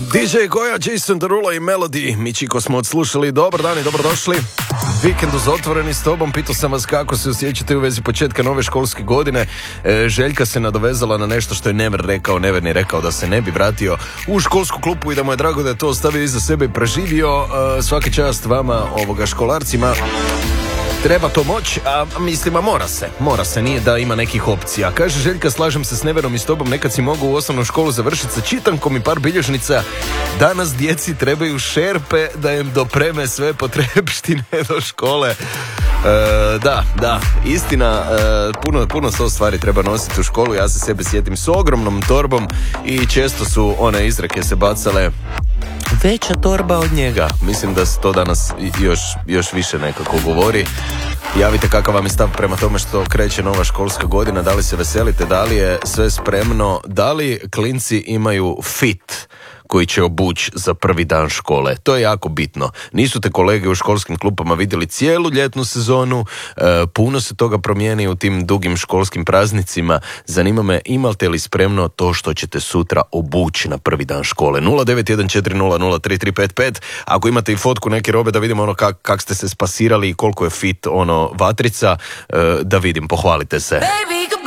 DJ Goja, Jason Derulo i Melody. Mi čiko smo odslušali. Dobar dan i dobrodošli. Vikend uz Otvoreni s tobom. Pitao sam vas kako se osjećate u vezi početka nove školske godine. Željka se nadovezala na nešto što je Never rekao. Never ni rekao da se ne bi vratio u školsku klupu i da mu je drago da je to ostavio iza sebe i preživio. Svaka čast vama, školarcima. Treba to moći, a mislim, mora se, nije da ima nekih opcija. Kaže Željka, slažem se s Neverom i s tobom, nekad si mogu u osnovnu školu završiti sa čitankom i par bilježnica. Danas djeci trebaju šerpe da im dopreme sve potrebštine do škole. Da, istina, puno se stvari treba nositi u školu. Ja se sebe sjetim s ogromnom torbom i često su one izreke se bacale: veća torba od njega. Mislim da se to danas još više nekako govori. Javite kakav vam je stav prema tome što kreće nova školska godina, da li se veselite, da li je sve spremno, da li klinci imaju fit koji će obući za prvi dan škole. To je jako bitno. Nisu te kolege u školskim klupama vidjeli cijelu ljetnu sezonu, puno se toga promijeni u tim dugim školskim praznicima. Zanima me, imate li spremno to što ćete sutra obući na prvi dan škole? 0914003355. Ako imate i fotku neke robe da vidimo kak ste se spasirali i koliko je fit vatrica, da vidim, pohvalite se. Baby,